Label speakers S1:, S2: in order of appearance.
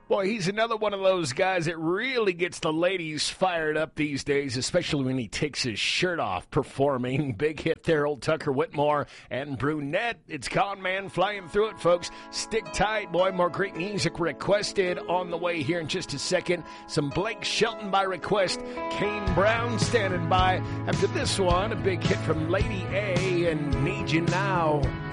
S1: Boy, he's another one of those guys that really gets the ladies fired up these days, especially when he takes his shirt off performing. Big hit there, old Tucker Whitmore and Brunette. It's Con Man flying through it, folks. Stick tight, boy. More great music requested on the way here in just a second. Some Blake Shelton by request. Kane Brown standing by. After this one, a big hit from Lady A and Need You Now.